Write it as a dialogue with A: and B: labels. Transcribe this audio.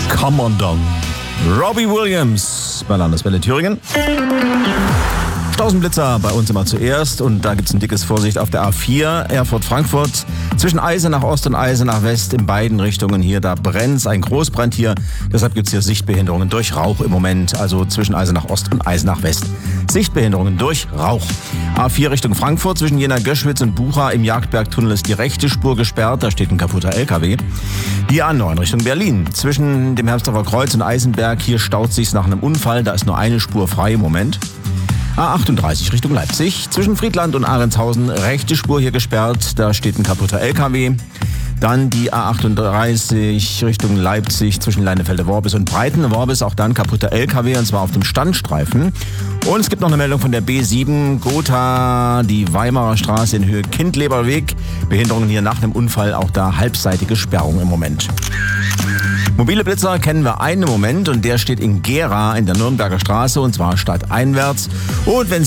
A: Come on down. Robbie Williams bei Landeswelle Thüringen. Stausenblitzer bei uns immer zuerst und da gibt es ein dickes Vorsicht auf der A4 Erfurt-Frankfurt. Zwischen Eisenach Ost und Eisenach West in beiden Richtungen hier, da brennt's, ein Großbrand hier. Deshalb gibt es hier Sichtbehinderungen durch Rauch im Moment, also zwischen Eisenach Ost und Eisenach West. Sichtbehinderungen durch Rauch. A4 Richtung Frankfurt, zwischen Jena-Göschwitz und Bucha im Jagdbergtunnel ist die rechte Spur gesperrt, da steht ein kaputter LKW. Die A9 Richtung Berlin, zwischen dem Herbstdorfer Kreuz und Eisenberg, hier staut sich's nach einem Unfall, da ist nur eine Spur frei im Moment. A38 Richtung Leipzig, zwischen Friedland und Ahrentshausen, rechte Spur hier gesperrt, da steht ein kaputter LKW. Dann die A38 Richtung Leipzig, zwischen Leinefelde-Worbis und Breiten-Worbis, auch dann kaputter LKW, und zwar auf dem Standstreifen. Und es gibt noch eine Meldung von der B7, Gotha, die Weimarer Straße in Höhe Kindleberweg. Behinderungen hier nach einem Unfall, auch da halbseitige Sperrung im Moment. Mobile Blitzer kennen wir einen im Moment und der steht in Gera in der Nürnberger Straße und zwar stadteinwärts. Und wenn